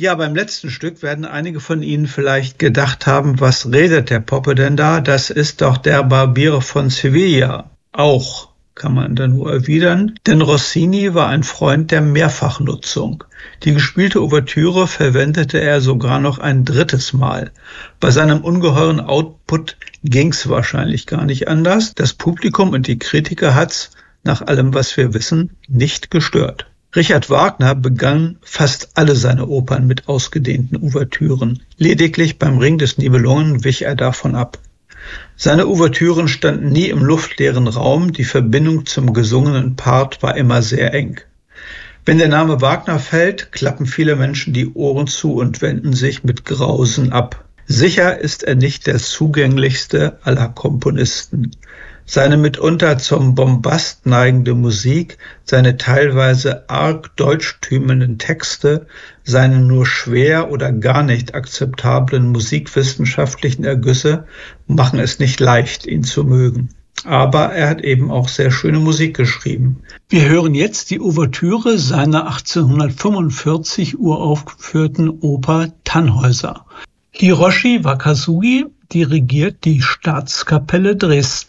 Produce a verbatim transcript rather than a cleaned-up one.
Ja, beim letzten Stück werden einige von Ihnen vielleicht gedacht haben, was redet der Poppe denn da? Das ist doch der Barbier von Sevilla. Auch, kann man dann nur erwidern, denn Rossini war ein Freund der Mehrfachnutzung. Die gespielte Ouvertüre verwendete er sogar noch ein drittes Mal. Bei seinem ungeheuren Output ging's wahrscheinlich gar nicht anders. Das Publikum und die Kritiker hat's, nach allem was wir wissen, nicht gestört. Richard Wagner begann fast alle seine Opern mit ausgedehnten Ouvertüren. Lediglich beim Ring des Nibelungen wich er davon ab. Seine Ouvertüren standen nie im luftleeren Raum, die Verbindung zum gesungenen Part war immer sehr eng. Wenn der Name Wagner fällt, klappen viele Menschen die Ohren zu und wenden sich mit Grausen ab. Sicher ist er nicht der zugänglichste aller Komponisten. Seine mitunter zum Bombast neigende Musik, seine teilweise arg deutschtümenden Texte, seine nur schwer oder gar nicht akzeptablen musikwissenschaftlichen Ergüsse machen es nicht leicht, ihn zu mögen. Aber er hat eben auch sehr schöne Musik geschrieben. Wir hören jetzt die Ouvertüre seiner achtzehnhundertfünfundvierzig uraufgeführten Oper Tannhäuser. Hiroshi Wakasugi dirigiert die Staatskapelle Dresden.